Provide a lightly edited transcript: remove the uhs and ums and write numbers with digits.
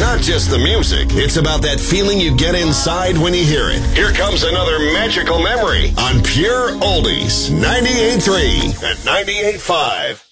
not just the music. It's about that feeling you get inside when you hear it. Here comes another magical memory on Pure Oldies 98.3 and 98.5.